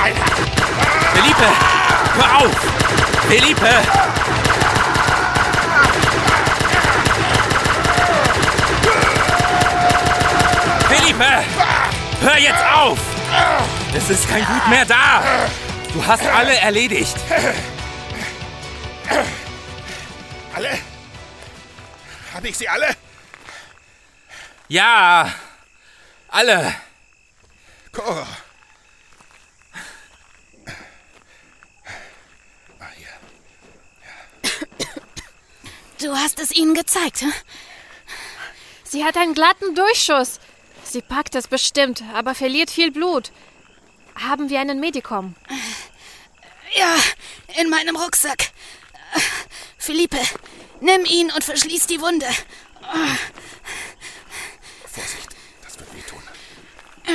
Felipe, hör auf! Felipe! Felipe! Hör jetzt auf! Es ist kein Blut mehr da! Du hast alle erledigt! Alle? Habe ich sie alle? Ja, alle! Cora. Du hast es ihnen gezeigt, hm? Sie hat einen glatten Durchschuss. Sie packt es bestimmt, aber verliert viel Blut. Haben wir einen Medikum? Ja, in meinem Rucksack. Felipe, nimm ihn und verschließ die Wunde.